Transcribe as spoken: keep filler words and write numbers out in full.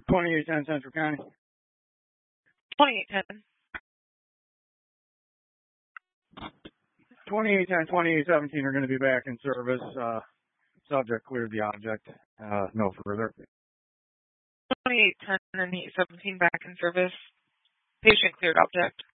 twenty-eight ten Central County. twenty-eight ten. twenty-eight ten, twenty-eight seventeen are going to be back in service. Uh, subject cleared the object. Uh, no further. twenty-eight ten and eight seventeen back in service. Patient cleared object.